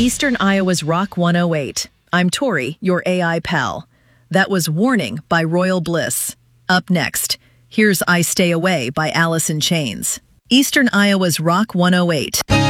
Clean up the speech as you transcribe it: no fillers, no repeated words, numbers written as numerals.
Eastern Iowa's Rock 108. I'm Tori, your AI pal. That was Warning by Royal Bliss. Up next, here's I Stay Away by Alice in Chains. Eastern Iowa's Rock 108.